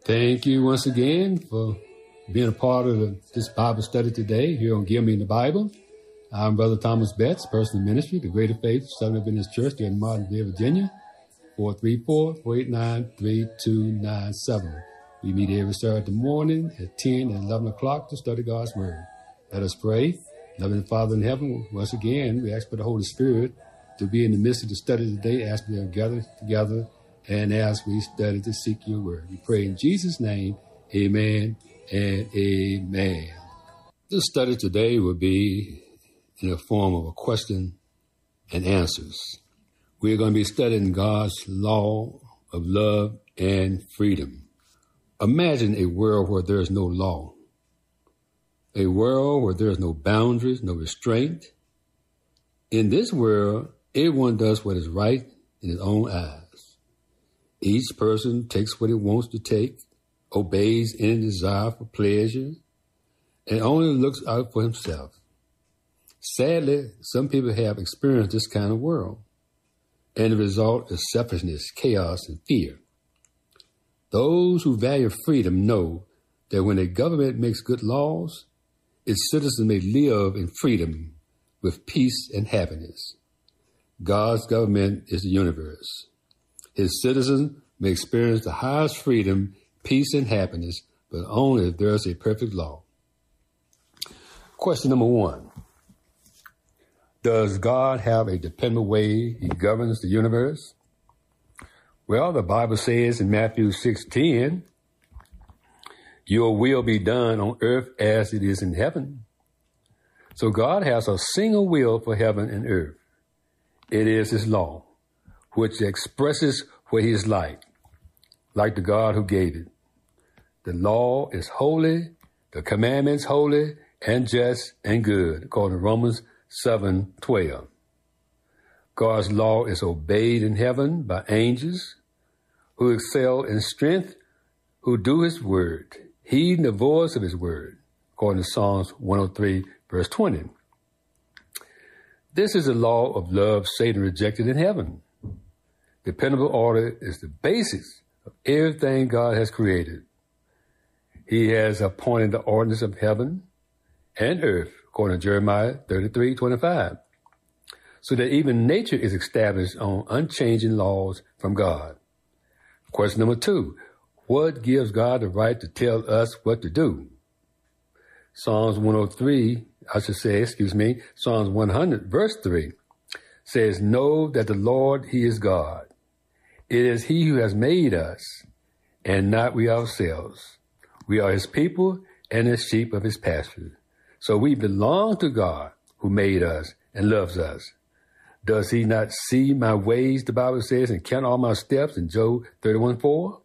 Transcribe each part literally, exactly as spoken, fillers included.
Thank you once again for being a part of the, this Bible study today here on Give Me the Bible. I'm Brother Thomas Betts, personal ministry, the Greater Faith Southern Adventist Church here in Martinsville, Virginia, four three four, four eight nine, three two nine seven. We meet every Saturday morning at ten and eleven o'clock to study God's Word. Let us pray. Loving Father in heaven, once again, we ask for the Holy Spirit to be in the midst of the study today as we are gathered together and as we study to seek your word. We pray in Jesus' name, amen and amen. This study today will be in the form of a question and answers. We're going to be studying God's law of love and freedom. Imagine a world where there is no law, a world where there is no boundaries, no restraint. In this world, everyone does what is right in his own eyes. Each person takes what he wants to take, obeys any desire for pleasure, and only looks out for himself. Sadly, some people have experienced this kind of world, and the result is selfishness, chaos, and fear. Those who value freedom know that when a government makes good laws, its citizens may live in freedom with peace and happiness. God's government is the universe. His citizens may experience the highest freedom, peace, and happiness, but only if there is a perfect law. Question number one. Does God have a dependable way he governs the universe? Well, the Bible says in Matthew six ten, your will be done on earth as it is in heaven. So God has a single will for heaven and earth. It is his law, which expresses what he is like, like the God who gave it. The law is holy, the commandments holy and just and good, according to Romans seven twelve. God's law is obeyed in heaven by angels who excel in strength, who do his word, heeding the voice of his word, according to Psalms one oh three, verse twenty. This is the law of love Satan rejected in heaven. Dependable order is the basis of everything God has created. He has appointed the ordinance of heaven and earth, according to Jeremiah thirty-three twenty-five, so that even nature is established on unchanging laws from God. Question number two, what gives God the right to tell us what to do? Psalms one oh three, I should say, excuse me, Psalms one hundred, verse three, says, know that the Lord, he is God. It is he who has made us, and not we ourselves. We are his people and the sheep of his pasture. So we belong to God who made us and loves us. Does he not see my ways, the Bible says, and count all my steps in Job thirty-one four?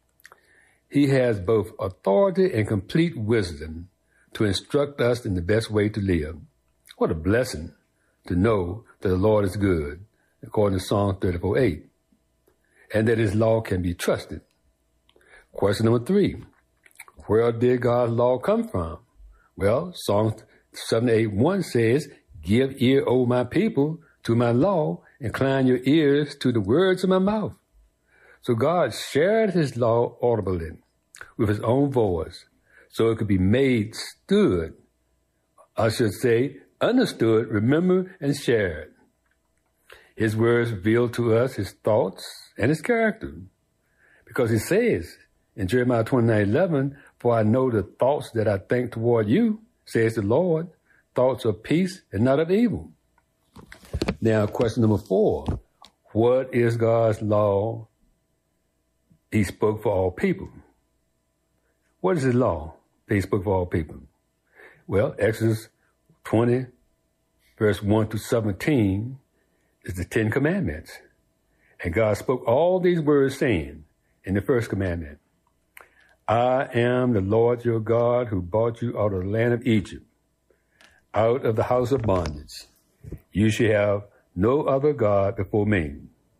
He has both authority and complete wisdom to instruct us in the best way to live. What a blessing to know that the Lord is good, according to Psalm thirty-four eight, and that his law can be trusted. Question number three, where did God's law come from? Well, Psalm seven eight one says, give ear, O my people, to my law, incline your ears to the words of my mouth. So God shared his law audibly with his own voice, so it could be made stood, I should say, understood, remembered, and shared. His words reveal to us his thoughts and his character, because he says in Jeremiah twenty-nine eleven, for I know the thoughts that I think toward you, says the Lord, thoughts of peace and not of evil. Now, question number four, what is God's law he spoke for all people? What is his law that he spoke for all people? Well, Exodus twenty, verse one to seventeen, is the Ten Commandments. And God spoke all these words, saying in the first commandment, I am the Lord your God who brought you out of the land of Egypt, out of the house of bondage. You shall have no other God before me.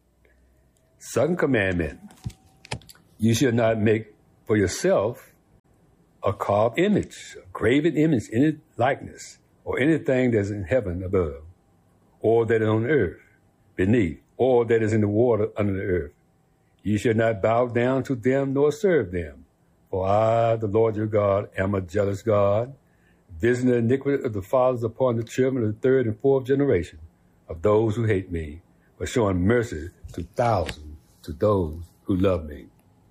Second commandment, you shall not make for yourself a carved image, a graven image, any likeness, or anything that is in heaven above, or that is on earth beneath, or that is in the water under the earth. You shall not bow down to them nor serve them. For I, the Lord your God, am a jealous God, visiting the iniquity of the fathers upon the children of the third and fourth generation of those who hate me, but showing mercy to thousands, to those who love me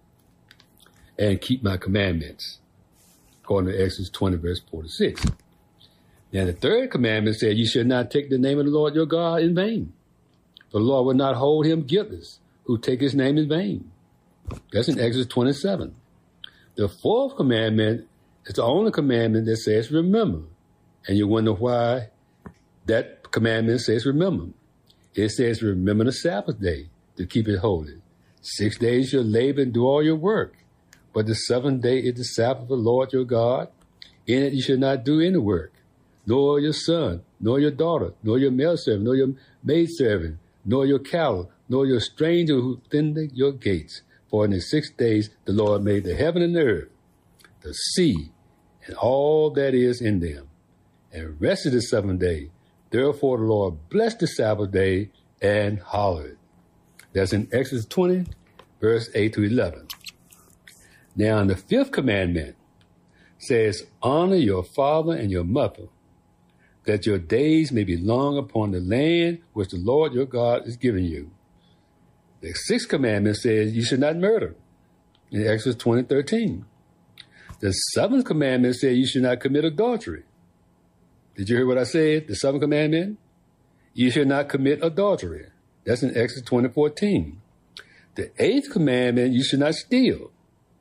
and keep my commandments, according to Exodus twenty, verse forty-six. Now the third commandment said, you should not take the name of the Lord your God in vain. The Lord will not hold him guiltless who take his name in vain. That's in Exodus twenty-seven. The fourth commandment is the only commandment that says remember. And you wonder why that commandment says remember. It says remember the Sabbath day to keep it holy. Six days you'll labor and do all your work. But the seventh day is the Sabbath of the Lord your God. In it you should not do any work, nor your son, nor your daughter, nor your male servant, nor your maidservant, nor your cattle, nor your stranger who within your gates. For in the six days the Lord made the heaven and the earth, the sea, and all that is in them, and rested the seventh day. Therefore the Lord blessed the Sabbath day and hallowed it. That's in Exodus twenty, verse eight to eleven. Now in the fifth commandment says, honor your father and your mother, that your days may be long upon the land which the Lord your God is giving you. The sixth commandment says you should not murder, in Exodus twenty, thirteen. The seventh commandment says you should not commit adultery. Did you hear what I said? The seventh commandment? You should not commit adultery. That's in Exodus twenty, fourteen. The eighth commandment, you should not steal.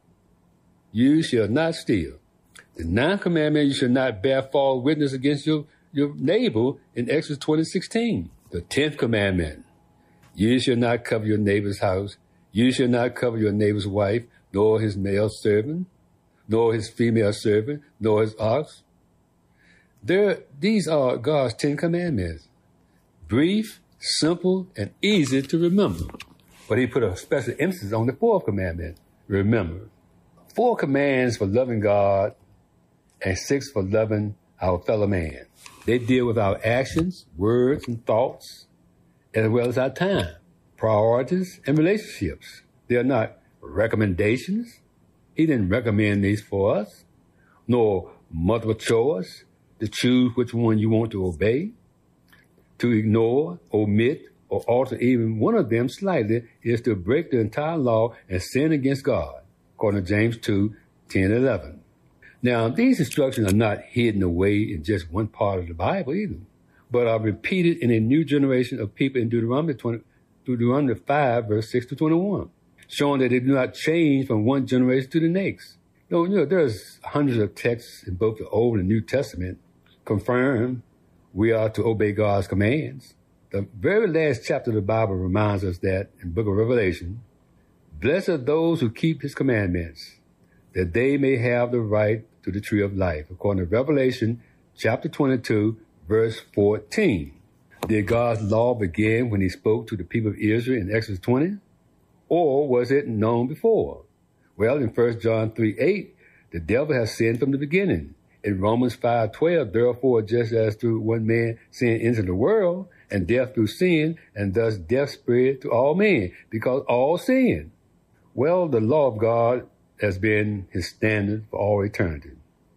You shall not steal. The ninth commandment, you shall not bear false witness against your, your neighbor, in Exodus twenty, sixteen. The tenth commandment, you shall not cover your neighbor's house. You shall not cover your neighbor's wife, nor his male servant, nor his female servant, nor his ox. There, these are God's Ten Commandments. Brief, simple, and easy to remember. But he put a special emphasis on the fourth commandment. Remember. Four commands for loving God and six for loving our fellow man. They deal with our actions, words, and thoughts, as well as our time, priorities, and relationships. They are not recommendations. He didn't recommend these for us, nor multiple choice to choose which one you want to obey. To ignore, omit, or alter even one of them slightly is to break the entire law and sin against God, according to James two, ten, eleven. Now, these instructions are not hidden away in just one part of the Bible either, but are repeated in a new generation of people in Deuteronomy, twenty, Deuteronomy five, verse six to twenty-one, showing that they do not change from one generation to the next. You know, you know, there's hundreds of texts in both the Old and New Testament confirm we are to obey God's commands. The very last chapter of the Bible reminds us that in the book of Revelation, blessed are those who keep his commandments, that they may have the right to the tree of life, according to Revelation chapter twenty-two, verse fourteen. Did God's law begin when he spoke to the people of Israel in Exodus twenty? Or was it known before? Well, in First John three, eight, the devil has sinned from the beginning. In Romans five, twelve, therefore, just as through one man sin entered the world, and death through sin, and thus death spread to all men, because all sinned. Well, the law of God has been his standard for all eternity,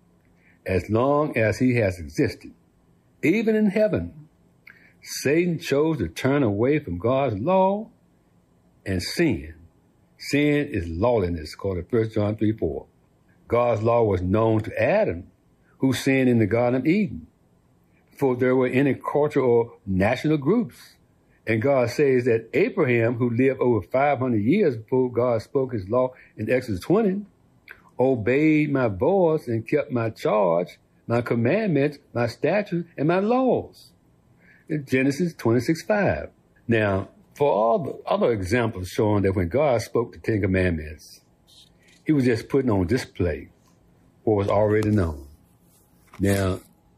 as long as he has existed. Even in heaven, Satan chose to turn away from God's law and sin. Sin is lawlessness, according to First John three, four. God's law was known to Adam, who sinned in the Garden of Eden, before there were any cultural or national groups. And God says that Abraham, who lived over five hundred years before God spoke his law in Exodus twenty, obeyed my voice and kept my charge, my commandments, my statutes, and my laws. In Genesis twenty-six, five. Now, for all the other examples showing that when God spoke the Ten Commandments, he was just putting on display what was already known. Now,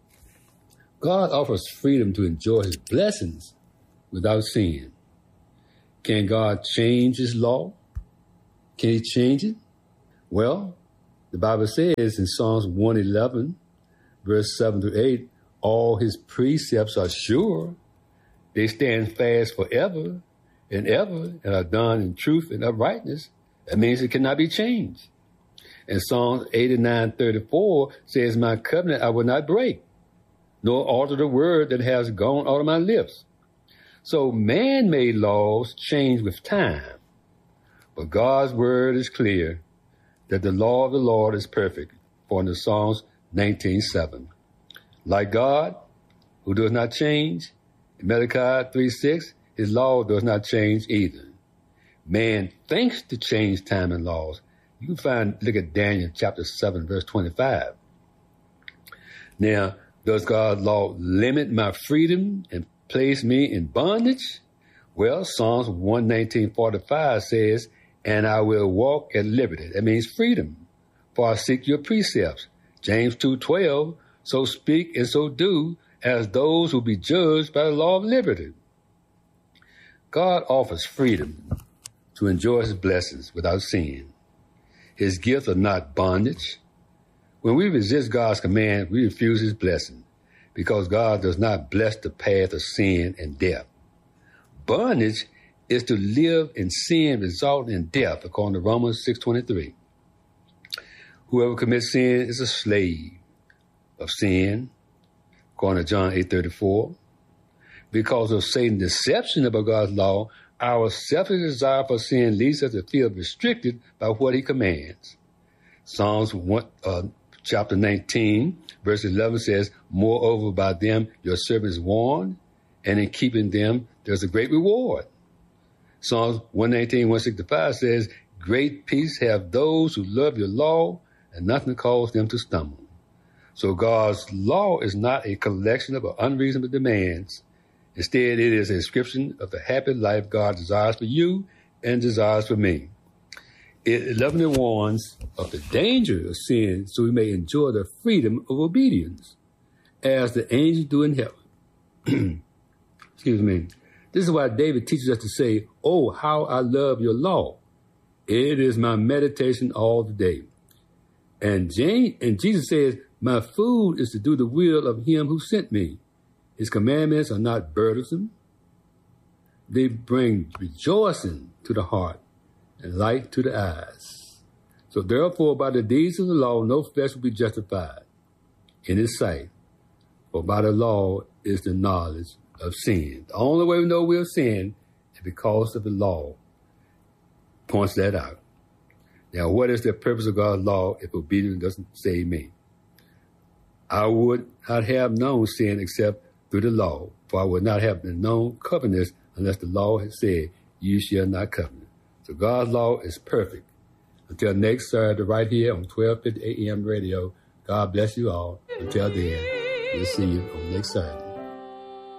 God offers freedom to enjoy his blessings without sin. Can God change his law? Can he change it? Well, the Bible says in Psalms one eleven, verse seven through eight, all his precepts are sure. They stand fast forever and ever and are done in truth and uprightness. That means it cannot be changed. And Psalms eighty-nine thirty-four says, my covenant I will not break, nor alter the word that has gone out of my lips. So man-made laws change with time, but God's word is clear that the law of the Lord is perfect, according to Psalms nineteen seven. Like God, who does not change, in Malachi three six, his law does not change either. Man thinks to change time and laws. You can find, look at Daniel chapter seven, verse twenty-five. Now, does God's law limit my freedom and place me in bondage? Well, Psalms one nineteen forty-five says, and I will walk at liberty. That means freedom, for I seek your precepts. James two twelve, so speak and so do as those who be judged by the law of liberty. God offers freedom to enjoy his blessings without sin. His gifts are not bondage. When we resist God's command, we refuse his blessing, because God does not bless the path of sin and death. Bondage is to live in sin resulting in death, according to Romans six twenty-three. Whoever commits sin is a slave of sin, according to John eight thirty-four. Because of Satan's deception about God's law, our selfish desire for sin leads us to feel restricted by what he commands. Psalms one, uh, chapter nineteen, verse eleven says, moreover by them your servant is warned, and in keeping them there's a great reward. Psalms one nineteen, one sixty-five says, great peace have those who love your law, and nothing causes them to stumble. So God's law is not a collection of unreasonable demands. Instead, it is a description of the happy life God desires for you and desires for me. It lovingly warns of the danger of sin so we may enjoy the freedom of obedience, as the angels do in heaven. Excuse me. This is why David teaches us to say, oh, how I love your law. It is my meditation all the day. And, Jane, and Jesus says, my food is to do the will of him who sent me. His commandments are not burdensome. They bring rejoicing to the heart and light to the eyes. So therefore, by the deeds of the law, no flesh will be justified in his sight. For by the law is the knowledge of sin. The only way we know we're sin is because of the law. Points that out. Now, what is the purpose of God's law if obedience doesn't save me? I would not have known sin except through the law, for I would not have known covetousness unless the law had said, you shall not covet. So God's law is perfect. Until next Saturday, right here on twelve fifty A M radio, God bless you all. Until then, we'll see you on next Saturday.